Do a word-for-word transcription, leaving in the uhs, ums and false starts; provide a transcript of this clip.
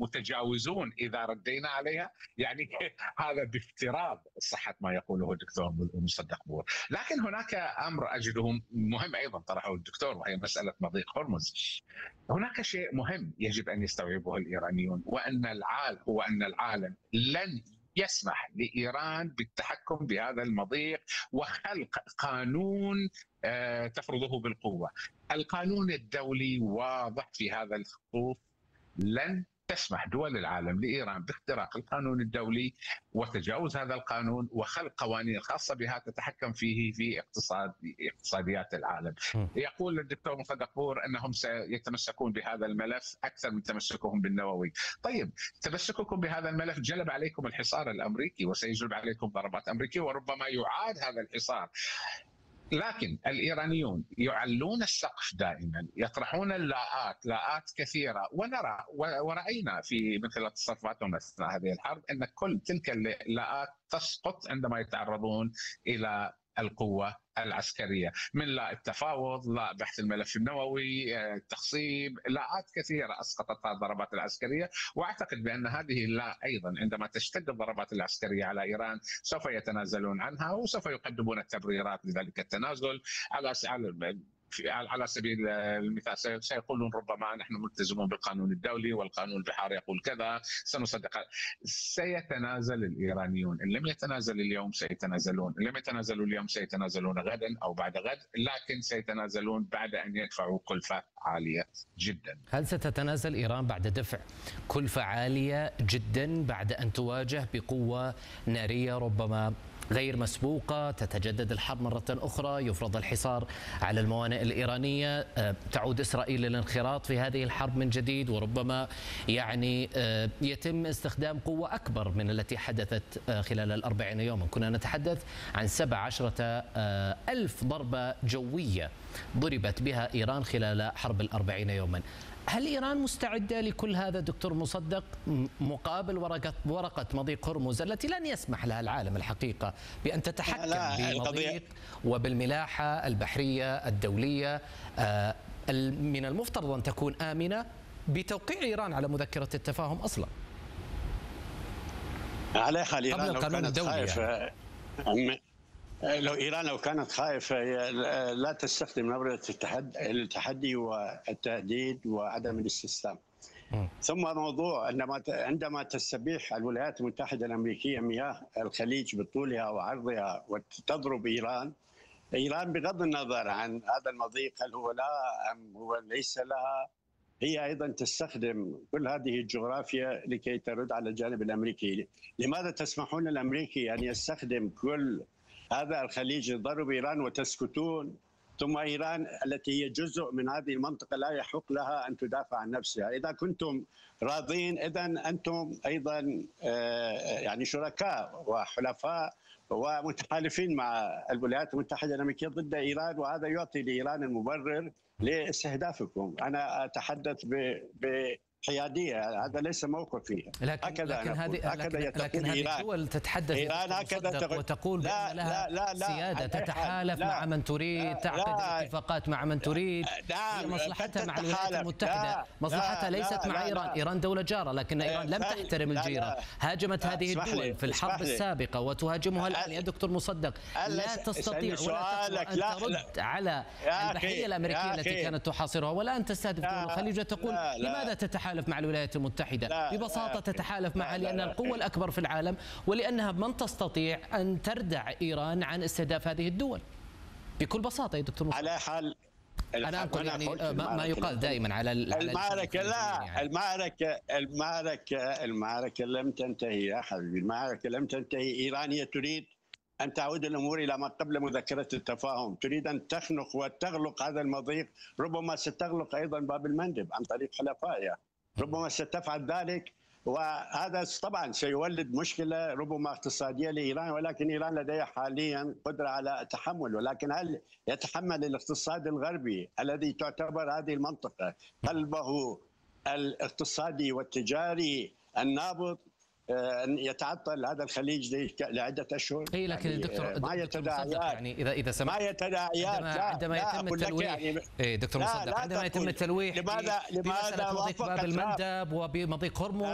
متجاوزون إذا ردينا عليها، يعني هذا بافتراض صحة ما يقوله الدكتور مصدق بور. لكن هناك أمر أجده مهم أيضا طرحه الدكتور، وهي مسألة مضيق هرمز. هناك شيء مهم يجب أن يستوعبه الإيرانيون، وأن العالم هو أن العالم لن يسمح لإيران بالتحكم بهذا المضيق وخلق قانون تفرضه بالقوة. القانون الدولي واضح في هذا الخطوط، لن تسمح دول العالم لإيران باختراق القانون الدولي وتجاوز هذا القانون وخلق قوانين خاصة بها تتحكم فيه في اقتصاد اقتصاديات العالم. يقول الدكتور مصدق بور أنهم سيتمسكون بهذا الملف أكثر من تمسكهم بالنووي. طيب، تمسككم بهذا الملف جلب عليكم الحصار الأمريكي وسيجلب عليكم ضربات أمريكية، وربما يعاد هذا الحصار. لكن الإيرانيون يعلون السقف دائما، يطرحون اللاءات لاءات كثيرة، ونرى ورأينا في من خلال تصرفاتهم أثناء هذه الحرب أن كل تلك اللاءات تسقط عندما يتعرضون إلى القوة العسكرية، من لا التفاوض، لا بحث الملف النووي، التخصيب، لاءات كثيرة أسقطتها الضربات العسكرية. وأعتقد بأن هذه اللاء أيضا عندما تشتد الضربات العسكرية على إيران سوف يتنازلون عنها وسوف يقدمون التبريرات لذلك التنازل. على على سبيل المثال سيقولون ربما نحن ملتزمون بالقانون الدولي والقانون البحار يقول كذا، سنصدق. سيتنازل الإيرانيون، إن لم يتنازل اليوم سيتنازلون، إن لم يتنازلوا اليوم سيتنازلون غدا أو بعد غد، لكن سيتنازلون بعد أن يدفعوا كلفة عالية جدا. هل ستتنازل إيران بعد دفع كلفة عالية جدا بعد أن تواجه بقوة نارية ربما غير مسبوقة، تتجدد الحرب مرة أخرى، يفرض الحصار على الموانئ الإيرانية، تعود إسرائيل للانخراط في هذه الحرب من جديد، وربما يعني يتم استخدام قوة أكبر من التي حدثت خلال الأربعين يوما؟ كنا نتحدث عن سبع عشرة ألف ضربة جوية ضربت بها إيران خلال حرب الأربعين يوما. هل إيران مستعدة لكل هذا دكتور مصدق مقابل ورقة ورقة مضيق هرمز التي لن يسمح لها العالم الحقيقة بأن تتحكم بالمضيق وبالملاحة البحرية الدولية من المفترض أن تكون آمنة بتوقيع إيران على مذكرة التفاهم أصلا؟ على حال إيران قبل القانون الدولي يعني. لو إيران لو كانت خائفة لا تستخدم نبرة التحدي والتهديد وعدم الاستسلام. ثم موضوع عندما عندما تستبيح الولايات المتحدة الأمريكية مياه الخليج بطولها وعرضها وتضرب إيران، إيران بغض النظر عن هذا المضيق هل هو لها أم هو ليس لها، هي أيضا تستخدم كل هذه الجغرافيا لكي ترد على الجانب الأمريكي. لماذا تسمحون للأمريكي أن يستخدم كل هذا الخليج لضرب إيران وتسكتون، ثم إيران التي هي جزء من هذه المنطقة لا يحق لها أن تدافع عن نفسها؟ إذا كنتم راضين إذن أنتم أيضا يعني شركاء وحلفاء ومتحالفين مع الولايات المتحدة الأمريكية ضد إيران، وهذا يعطي لإيران المبرر لاستهدافكم. أنا أتحدث ب حيادية، هذا ليس موقفي. لكن هكذا لكن هذه هكذا لكن, لكن هذه الدول تتحدث إيران هكذا وتقول لا بأن لها لا لا سيادة، تتحالف لا مع من تريد، تعقد اتفاقات مع من تريد، هي مصلحتها مع الولايات المتحدة، مصلحتها ليست مع إيران. إيران دولة جارة، لكن إيران لم تحترم الجيرة، هاجمت هذه الدول في الحرب السابقة وتواجهها الآن. يا دكتور مصدق، لا تستطيع ولا أن ترد على البحرية الأمريكية التي كانت تحاصرها، ولا أن تستهدف دول الخليج وتقول لماذا تتحالف مع الولايات المتحدة؟ ببساطة تتحالف معها لأن القوة الأكبر في العالم، ولأنها من تستطيع أن تردع إيران عن استهداف هذه الدول بكل بساطة. يا دكتور مصطفى، على حال أنا أنقل يعني ما يقال دائما على المعركة. لا، المعركة المعركة المعركة لم تنتهي يا حبيبي، المعركة لم تنتهي. إيران هي تريد أن تعود الأمور إلى ما قبل مذكرة التفاهم، تريد أن تخنق وتغلق هذا المضيق، ربما ستغلق أيضا باب المندب عن طريق حلفائها، ربما ستفعل ذلك، وهذا طبعا سيولد مشكلة ربما اقتصادية لإيران، ولكن إيران لديها حاليا قدرة على التحمل. ولكن هل يتحمل الاقتصاد الغربي الذي تعتبر هذه المنطقة قلبه الاقتصادي والتجاري النابض أن يتعطل هذا الخليج لعدة أشهر؟ اي لكن يعني دكتور ما يتداعيات، يعني إذا إذا سمحت، ما يتداعيات عندما, عندما يتم التلويح يعني اي دكتور مصدق، عندما يتم التلويح لماذا بمسألة مضيق باب المندب وبمضيق هرمز